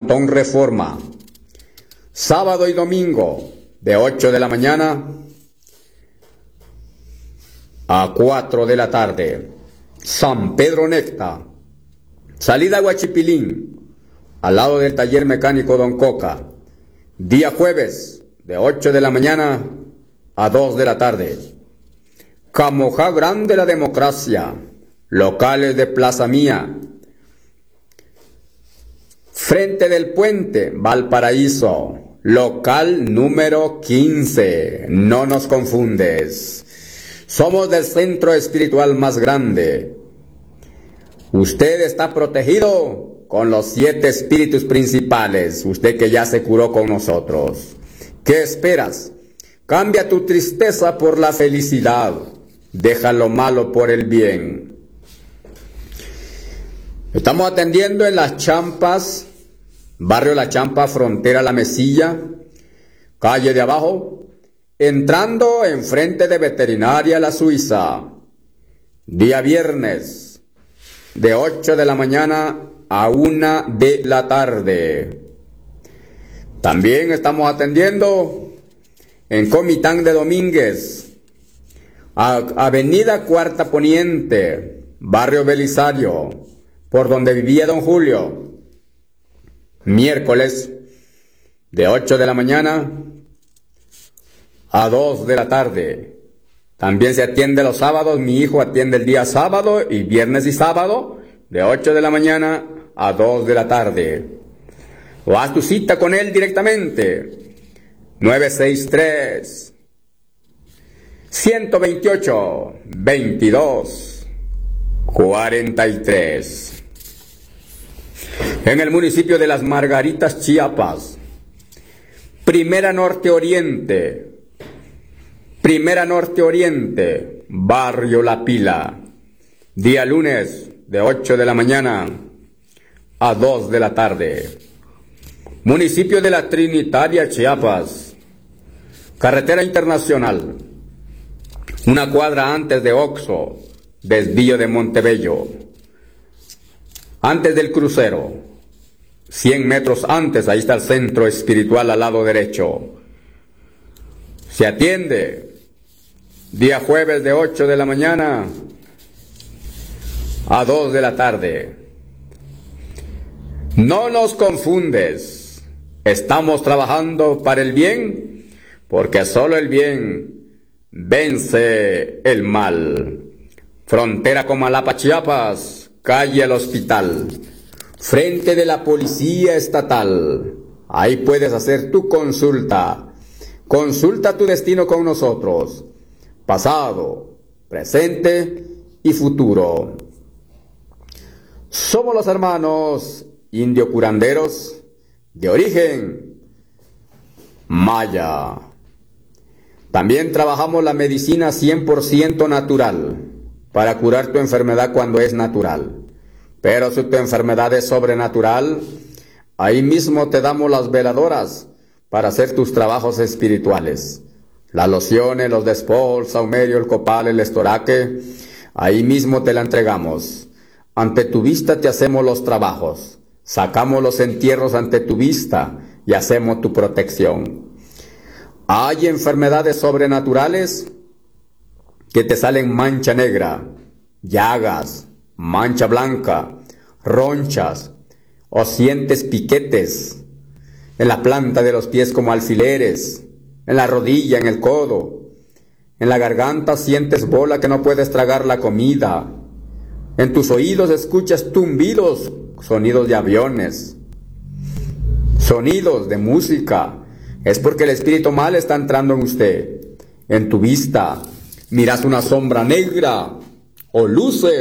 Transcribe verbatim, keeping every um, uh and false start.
Cantón Reforma. Sábado y domingo, de ocho de la mañana a cuatro de la tarde. San Pedro Necta. Salida Huachipilín, al lado del taller mecánico Don Coca. Día jueves, de ocho de la mañana a dos de la tarde. Camojá Grande la Democracia. Locales de Plaza Mía. Frente del Puente, Valparaíso. Local número quince. No nos confundes. Somos del centro espiritual más grande. Usted está protegido con los siete espíritus principales. Usted que ya se curó con nosotros. ¿Qué esperas? Cambia tu tristeza por la felicidad. Deja lo malo por el bien. Estamos atendiendo en Las Champas, barrio La Champa, frontera La Mesilla, calle de abajo, entrando enfrente de Veterinaria La Suiza. Día viernes, de ocho de la mañana a una de la tarde. También estamos atendiendo en Comitán de Domínguez, a Avenida Cuarta Poniente, barrio Belisario, por donde vivía Don Julio. Miércoles, de ocho de la mañana a dos de la tarde. También se atiende los sábados. Mi hijo atiende el día sábado y viernes y sábado, de ocho de la mañana a dos de la tarde. O haz tu cita con él directamente. nueve seis tres, uno dos ocho, veintidós cuarenta y tres. En el municipio de Las Margaritas, Chiapas. Primera Norte Oriente. Primera Norte Oriente, barrio La Pila. Día lunes, de ocho de la mañana a dos de la tarde. Municipio de La Trinitaria, Chiapas. Carretera Internacional. Una cuadra antes de Oxo, desvío de Montebello. Antes del crucero, cien metros antes, ahí está el centro espiritual al lado derecho. Se atiende día jueves de ocho de la mañana a dos de la tarde. No nos confundes, estamos trabajando para el bien, porque solo el bien vence el mal. Frontera Comalapa, Chiapas, calle al hospital, frente de la policía estatal. Ahí puedes hacer tu consulta. Consulta tu destino con nosotros, pasado, presente y futuro. Somos los hermanos indio curanderos de origen maya. También trabajamos la medicina cien por ciento natural para curar tu enfermedad cuando es natural. Pero si tu enfermedad es sobrenatural, ahí mismo te damos las veladoras para hacer tus trabajos espirituales. Las lociones, los despol, saumerio, el copal, el estoraque, ahí mismo te la entregamos. Ante tu vista te hacemos los trabajos. Sacamos los entierros ante tu vista y hacemos tu protección. Hay enfermedades sobrenaturales que te salen mancha negra, llagas, mancha blanca, ronchas, o sientes piquetes en la planta de los pies como alfileres, en la rodilla, en el codo, en la garganta sientes bola que no puedes tragar la comida, en tus oídos escuchas tumbidos, sonidos de aviones, sonidos de música. Es porque el espíritu mal está entrando en usted. En tu vista miras una sombra negra o luces